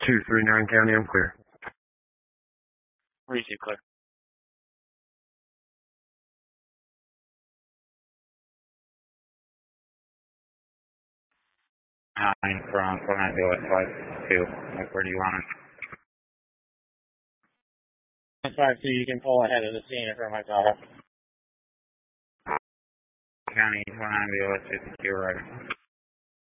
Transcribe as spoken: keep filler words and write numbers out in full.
two three nine County, I'm clear. Three two clear. Nine from four nine zero five two. Where do you want it? five two, you can pull ahead of the scene for my daughter. County four nine zero two two right.